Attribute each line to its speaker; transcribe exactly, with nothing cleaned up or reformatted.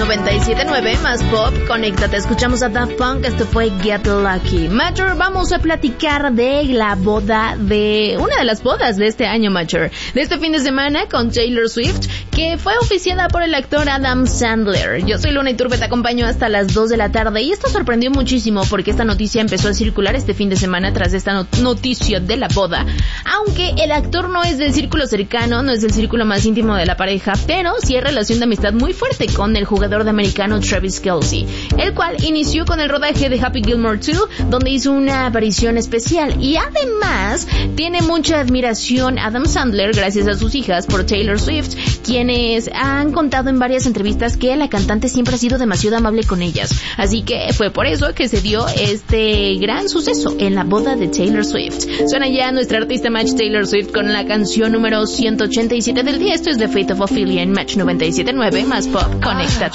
Speaker 1: noventa y siete punto nueve más pop, conéctate, escuchamos a Daft Punk, esto fue Get Lucky. Mature, vamos a platicar de la boda de, una de las bodas de este año, Mature, de este fin de semana con Taylor Swift, que fue oficiada por el actor Adam Sandler. Yo soy Luna Iturbe, te acompaño hasta las dos de la tarde y esto sorprendió muchísimo porque esta noticia empezó a circular este fin de semana tras esta not- noticia de la boda, aunque el actor no es del círculo cercano, no es del círculo más íntimo de la pareja, pero sí hay relación de amistad muy fuerte con el jugador de americano Travis Kelce, el cual inició con el rodaje de Happy Gilmore dos, donde hizo una aparición especial y además tiene mucha admiración Adam Sandler gracias a sus hijas por Taylor Swift, quienes han contado en varias entrevistas que la cantante siempre ha sido demasiado amable con ellas, así que fue por eso que se dio este gran suceso en la boda de Taylor Swift. Suena ya nuestra artista Match Taylor Swift con la canción número ciento ochenta y siete del día. Esto es The Fate of Ophelia en Match noventa y siete punto nueve más pop, conecta.